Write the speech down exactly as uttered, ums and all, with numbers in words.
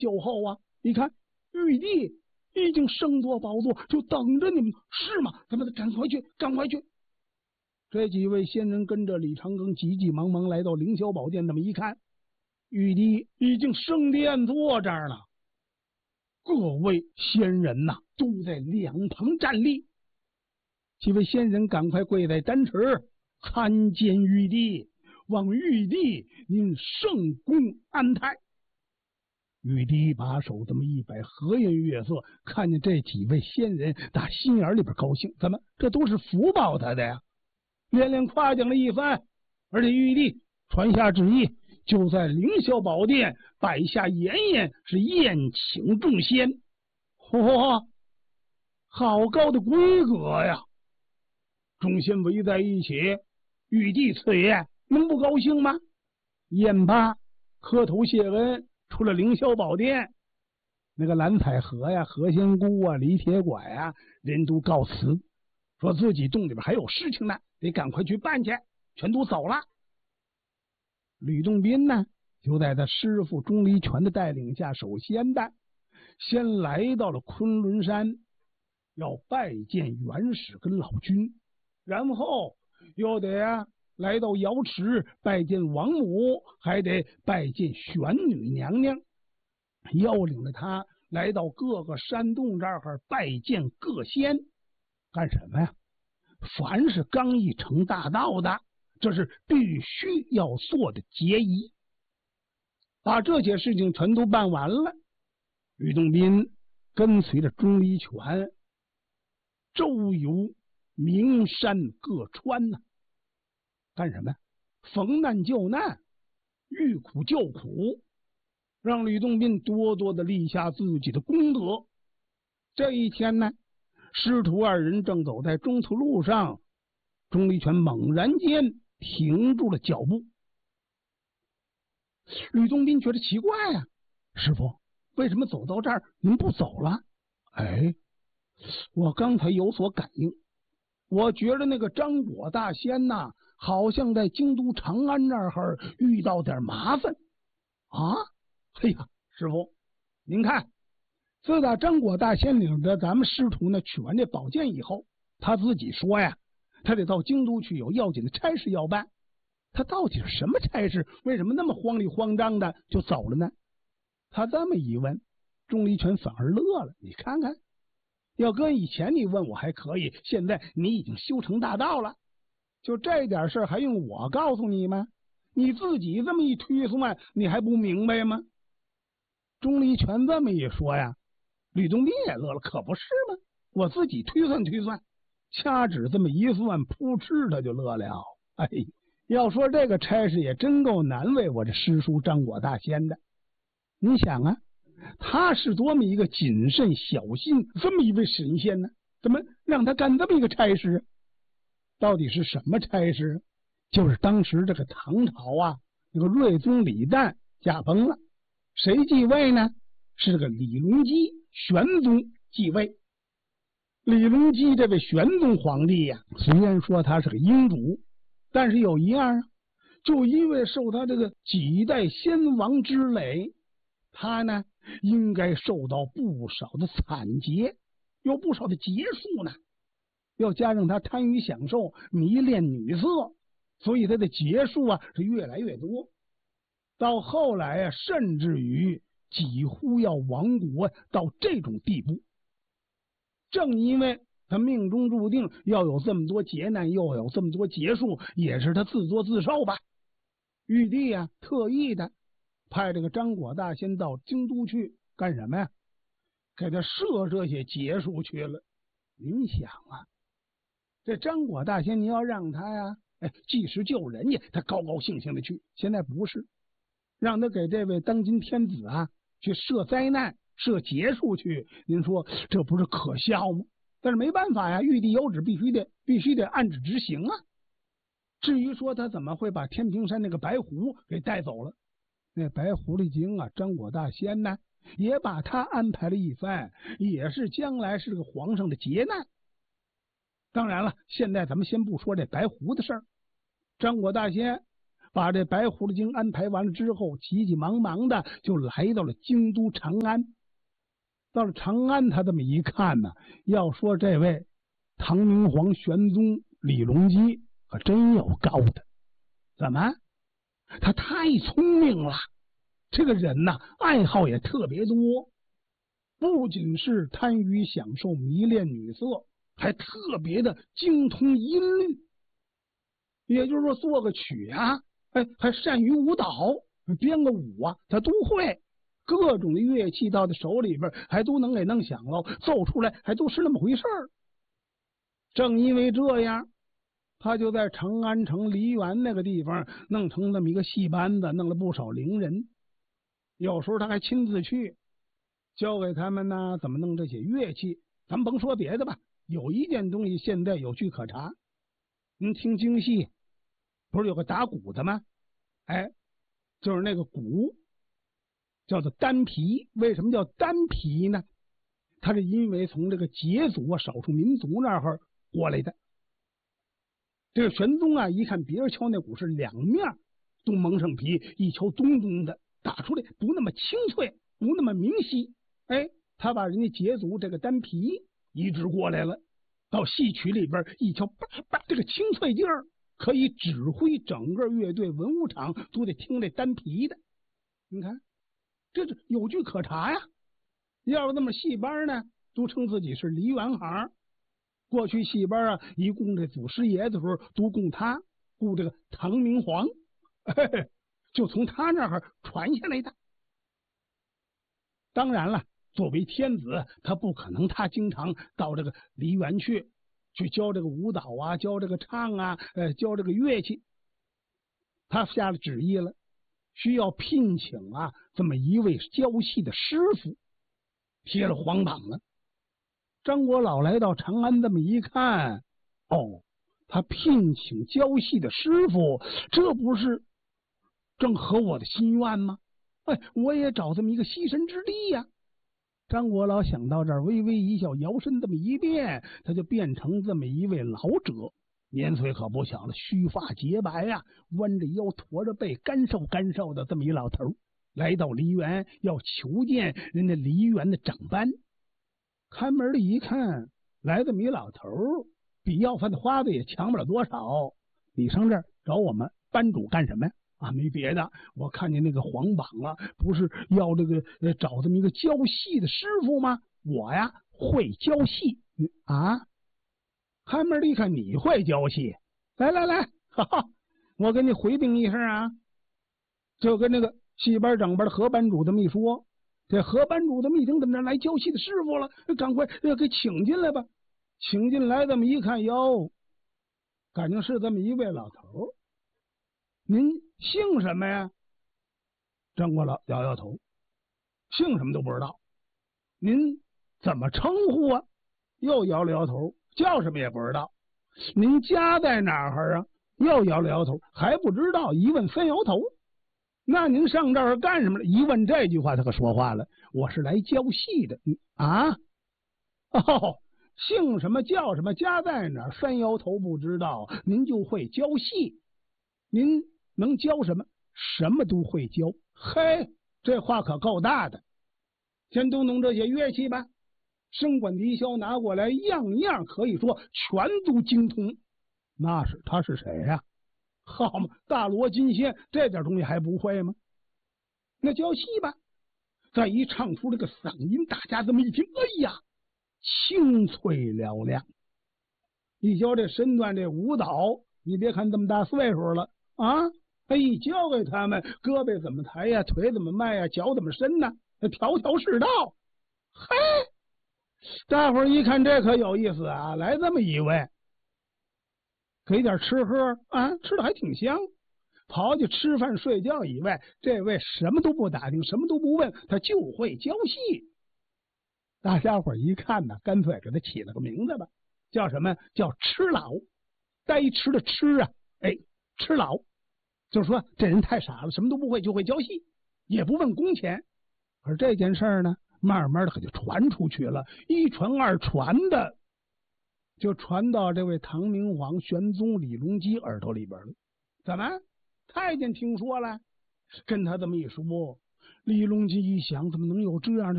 酒后啊，你看玉帝已经升夺宝座，就等着你们，是吗？咱们赶快去，赶快去！这几位仙人跟着李长庚急急忙忙来到凌霄宝殿，那么一看，玉帝已经升殿坐这儿了，各位仙人呐、啊，都在两旁站立。几位仙人赶快跪在丹池参见玉帝，望玉帝您圣功安泰。玉帝把手这么一摆，和颜悦色，看见这几位仙人，打心眼里边高兴，怎么这都是福报他的呀？连连夸奖了一番，而且玉帝传下旨意，就在凌霄宝殿摆下筵宴，是宴请众仙。嚯，好高的规格呀！众仙围在一起，玉帝赐宴，能不高兴吗？宴罢，磕头谢恩，出了凌霄宝殿。那个蓝采和呀、何仙姑啊、李铁拐啊，人都告辞，说自己洞里边还有事情呢，得赶快去办去，全都走了。吕洞宾呢，就在他师傅钟离权的带领下，首先的先来到了昆仑山，要拜见元始跟老君，然后又得啊来到瑶池拜见王母，还得拜见玄女娘娘，要领着他来到各个山洞这儿拜见各仙。干什么呀？凡是刚一成大道的，这是必须要做的节仪。把这些事情全都办完了，吕洞宾跟随着钟离权周游名山各川呢、啊，干什么？逢难救难，遇苦救苦，让吕洞宾多多的立下自己的功德。这一天呢，师徒二人正走在中途路上，钟离权猛然间停住了脚步。吕洞宾觉得奇怪呀、啊，师父，为什么走到这儿您不走了？哎，我刚才有所感应，我觉得那个张果大仙呐、啊，好像在京都长安那儿遇到点麻烦啊！哎呀，师父，您看，自打张果大仙领着咱们师徒呢取完这宝剑以后，他自己说呀，他得到京都去，有要紧的差事要办。他到底是什么差事？为什么那么慌里慌张的就走了呢？他这么一问，钟离权反而乐了。你看看，要搁以前你问我还可以，现在你已经修成大道了，就这点事还用我告诉你吗？你自己这么一推算，你还不明白吗？钟离权这么一说呀，吕洞宾也乐了，可不是吗？我自己推算推算，掐指这么一算，扑哧他就乐了。哎，要说这个差事也真够难为我这师叔张果大仙的。你想啊，他是多么一个谨慎小心这么一位神仙呢，怎么让他干这么一个差事？到底是什么差事？就是当时这个唐朝啊，这个睿宗李旦驾崩了，谁继位呢？是这个李隆基玄宗继位。李隆基这位玄宗皇帝呀、啊，虽然说他是个英主，但是有一样啊，就因为受他这个几代先王之累，他呢应该受到不少的惨劫，有不少的劫数呢。要加上他贪于享受，迷恋女色，所以他的劫数啊是越来越多。到后来啊，甚至于几乎要亡国到这种地步。正因为他命中注定要有这么多劫难，又有这么多劫数，也是他自作自受吧。玉帝啊，特意的派这个张果大仙到京都去干什么呀？给他设这些劫数去了。您想啊，这张果大仙，你要让他呀，哎，即时救人家，他高高兴兴的去。现在不是，让他给这位当今天子啊去设灾难、设劫数去，您说这不是可笑吗？但是没办法呀，玉帝有旨，必须得必须得按旨执行啊。至于说他怎么会把天平山那个白狐给带走了，那白狐狸精啊，张果大仙呢，也把他安排了一番，也是将来是个皇上的劫难。当然了，现在咱们先不说这白狐的事儿，张果大仙把这白狐狸精安排完了之后，急急忙忙的就来到了京都长安。到了长安，他这么一看呢，要说这位唐明皇玄宗李隆基可真有高的。怎么？他太聪明了，这个人呐，爱好也特别多，不仅是贪于享受、迷恋女色，还特别的精通音律。也就是说，作个曲啊，哎，还善于舞蹈，编个舞啊，他都会。各种的乐器到他手里边，还都能给弄响了，奏出来还都是那么回事儿。正因为这样，他就在长安城梨园那个地方弄成那么一个戏班子，弄了不少伶人。有时候他还亲自去教给他们呢，怎么弄这些乐器。咱们甭说别的吧，有一件东西现在有据可查。您听京戏，不是有个打鼓的吗？哎，就是那个鼓叫做单皮。为什么叫单皮呢？它是因为从这个羯族啊、少数民族那儿过来的。这个玄宗啊，一看别人敲那鼓是两面都蒙上皮，一敲咚咚的打出来，不那么清脆，不那么明晰。哎，他把人家羯族这个单皮移植过来了，到戏曲里边一敲，叭叭，这个清脆劲儿可以指挥整个乐队，文武场都得听这单皮的。你看，这是有据可查呀。要是那么戏班呢，都称自己是梨园行。过去戏班啊，一供这祖师爷的时候，都供他，供这个唐明皇，嘿嘿，就从他那儿传下来的。当然了，作为天子，他不可能他经常到这个梨园去去教这个舞蹈啊，教这个唱啊，呃，教这个乐器。他下了旨意了，需要聘请啊这么一位教戏的师傅，贴了皇榜了。张国老来到长安，这么一看，哦，他聘请教戏的师傅，这不是正合我的心愿吗？哎，我也找这么一个栖身之地呀。张国老想到这儿，微微一笑，摇身这么一变，他就变成这么一位老者，年岁可不小了，须发洁白呀、啊，弯着腰，驼着背，干瘦干瘦的这么一老头，来到梨园要求见人家梨园的长班。看门的一看，来这么一老头，比要饭的花子也强不了多少。你上这儿找我们班主干什么呀？啊，没别的，我看见那个皇榜啊，不是要这个呃找这么一个教戏的师傅吗？我呀会教戏啊。看门的一看，你会教戏，来来来，哈哈，我给你回禀一声啊。就跟那个戏班长班的何班主这么一说。这何班主的一听，怎么着来教戏的师傅了？赶快给请进来吧！请进来，这么一看，哟，感情是这么一位老头。您姓什么呀？张国老摇摇头，姓什么都不知道。您怎么称呼啊？又摇了摇头，叫什么也不知道。您家在哪儿啊？又摇了摇头，还不知道。一问三摇头。那您上这儿干什么了？一问这句话，他可说话了，我是来教戏的。啊，哦，姓什么叫什么，家在哪儿，三摇头不知道，您就会教戏。您能教什么？什么都会教。嘿，这话可够大的。先都弄这些乐器吧，笙管笛箫拿过来，样样可以说全都精通。那是他是谁呀、啊？好嘛，大罗金仙这点东西还不会吗？那教戏吧，再一唱出这个嗓音，大家这么一听，哎呀，清脆嘹亮。一教这身段，这舞蹈，你别看这么大岁数了啊，哎，一教给他们，胳膊怎么抬呀，腿怎么迈呀，脚怎么伸呢，条条是道。嘿，大伙儿一看这可有意思啊，来这么一位。给点吃喝啊，吃的还挺香。刨去吃饭睡觉以外，这位什么都不打听，什么都不问，他就会教戏。大家伙一看呢，干脆给他起了个名字吧，叫什么？叫吃老。呆吃的吃啊，哎，吃老，就是说这人太傻了，什么都不会，就会教戏，也不问工钱。可是这件事儿呢，慢慢的可就传出去了，一传二传的。就传到这位唐明皇玄宗李隆基耳朵里边了。怎么？ 太监听说了，跟他这么一说，李隆基一想，怎么能有这样的